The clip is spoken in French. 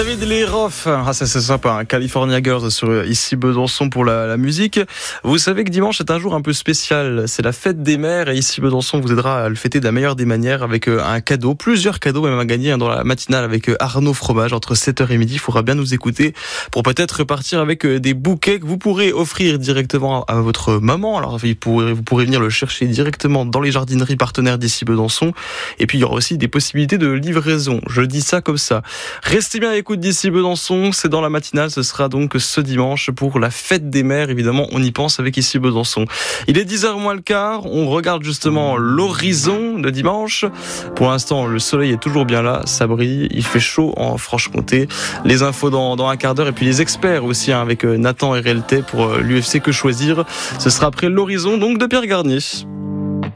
David Lee Roth, ça c'est sympa, hein. California Girls sur ici Besançon pour la musique. Vous savez que dimanche est un jour un peu spécial, c'est la fête des mères et ici Besançon vous aidera à le fêter de la meilleure des manières avec un cadeau, plusieurs cadeaux même à gagner dans la matinale avec Arnaud Fromage entre 7h et midi. Il faudra bien nous écouter pour peut-être repartir avec des bouquets que vous pourrez offrir directement à votre maman. Alors vous pourrez venir le chercher directement dans les jardineries partenaires d'ici Besançon. Et puis il y aura aussi des possibilités de livraison. Je dis ça comme ça. Restez bien à l'écoute d'ici Besançon, c'est dans la matinale, ce sera donc ce dimanche pour la fête des mères, évidemment on y pense avec ici Besançon. Il est 10h moins le quart, on regarde justement l'horizon de dimanche. Pour l'instant le soleil est toujours bien là, ça brille, il fait chaud en Franche-Comté. Les infos dans un quart d'heure et puis les experts aussi avec Nathan et RLT pour l'UFC Que Choisir. Ce sera après l'horizon donc de Pierre Garnier.